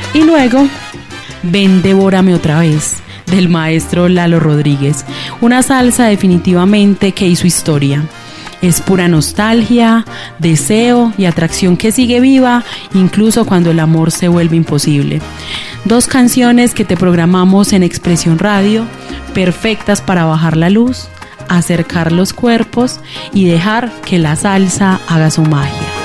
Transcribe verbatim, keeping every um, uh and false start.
Y luego, Ven, devórame otra vez, del maestro Lalo Rodríguez. Una salsa definitivamente que hizo historia. Es pura nostalgia, deseo y atracción que sigue viva, incluso cuando el amor se vuelve imposible. Dos canciones que te programamos en Expresión Radio, perfectas para bajar la luz, acercar los cuerpos y dejar que la salsa haga su magia.